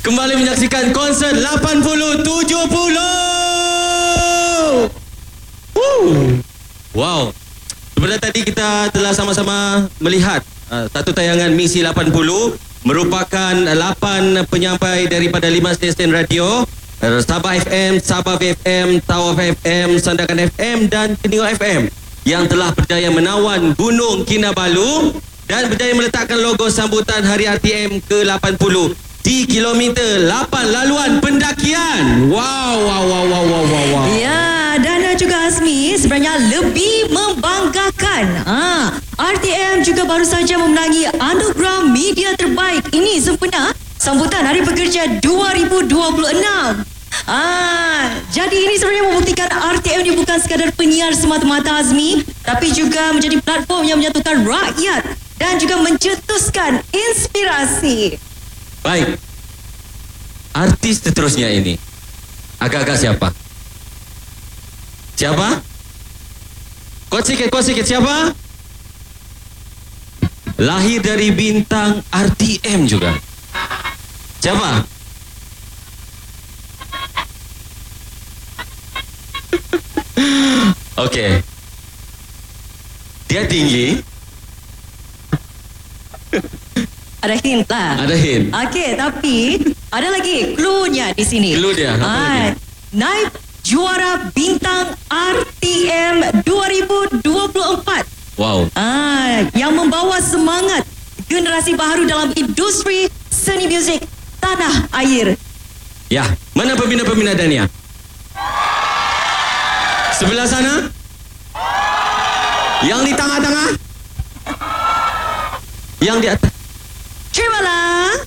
kembali menyaksikan konsert 80-70. Wow. Sebenarnya tadi kita telah sama-sama melihat satu tayangan Misi 80 merupakan 8 penyampai daripada 5 stesen radio, Sabah FM, Sabah FM, Tawaf FM, Sandakan FM dan Keningau FM yang telah berjaya menawan Gunung Kinabalu dan berjaya meletakkan logo sambutan Hari RTM ke-80 di kilometer 8 laluan pendakian. Wow. Ya, dan juga Azmi sebenarnya lebih membanggakan. RTM juga baru saja memenangi anugerah media terbaik ini sempena sambutan Hari Pekerja 2026. Jadi ini sebenarnya membuktikan RTM ini bukan sekadar penyiar semata-mata, Azmi, tapi juga menjadi platform yang menyatukan rakyat dan juga mencetuskan inspirasi. Baik. Artis seterusnya ini agak-agak siapa? Siapa? Kuat sikit siapa? Lahir dari bintang RTM juga. Siapa? Okey. Dia tinggi. Ada hint lah. Ada hint. Okey, tapi ada lagi clue-nya di sini. Clue dia, apa lagi? Naib juara bintang RTM 2024. Wow. Yang membawa semangat generasi baru dalam industri seni muzik tanah air. Ya, mana pembina-pembina Dania? Sebelah sana? Yang di tengah-tengah? Yang di atas? Terimalah